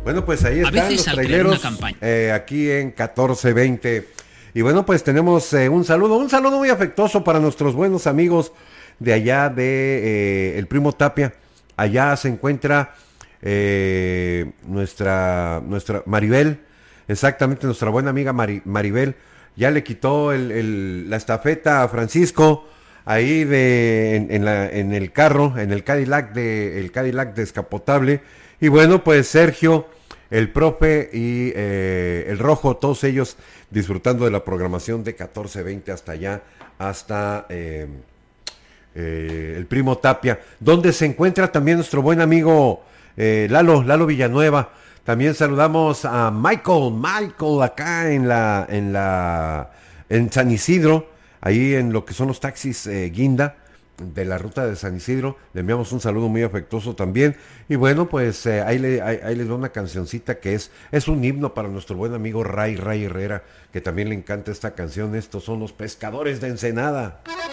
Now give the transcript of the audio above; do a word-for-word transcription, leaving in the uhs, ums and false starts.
Bueno, pues ahí están los traileros eh, aquí en catorce veinte. Y bueno, pues tenemos eh, un saludo, un saludo muy afectuoso para nuestros buenos amigos de allá de eh, el Primo Tapia. Allá se encuentra eh, nuestra, nuestra Maribel, exactamente nuestra buena amiga Mari, Maribel. Ya le quitó el, el, la estafeta a Francisco ahí de, en, en, la, en el carro, en el Cadillac, de, el Cadillac descapotable. Y bueno, pues Sergio, el profe y eh, el Rojo, todos ellos disfrutando de la programación de catorce veinte hasta allá, hasta eh, eh, el Primo Tapia, donde se encuentra también nuestro buen amigo eh, Lalo, Lalo Villanueva. También saludamos a Michael, Michael acá en la, en la, en San Isidro, ahí en lo que son los taxis eh, Guinda, de la ruta de San Isidro. Le enviamos un saludo muy afectuoso también. Y bueno, pues eh, ahí, le, ahí, ahí les doy una cancioncita que es, es un himno para nuestro buen amigo Ray, Ray Herrera, que también le encanta esta canción. Estos son los Pescadores de Ensenada.